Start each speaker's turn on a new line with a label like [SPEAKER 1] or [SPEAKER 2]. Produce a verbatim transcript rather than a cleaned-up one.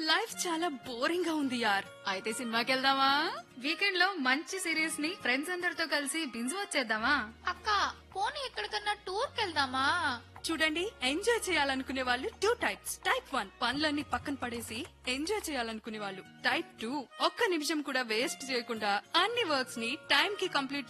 [SPEAKER 1] Life చాలా boring గా ఉంది యార్. అయితే సినిమాకి వెళ్దామా?
[SPEAKER 2] వీకెండ్ లో మంచి సిరీస్ ని ఫ్రెండ్స్ అందరితో కలిసి బింజ్ వచ్చేద్దామా?
[SPEAKER 3] అక్క పోనీ ఎక్కడికన్నా టూర్ కెళ్దామా?
[SPEAKER 1] చూడండి, ఎంజాయ్ చేయాలనుకునే వాళ్ళు టూ టైప్స్. టైప్ వన్ పనులన్నీ పక్కన పడేసి ఎంజాయ్ చేయాలనుకునే వాళ్ళు. టైప్ టూ ఒక్క నిమిషం కూడా వేస్ట్ చేయకుండా అన్ని వర్క్స్ ని టైం కి కంప్లీట్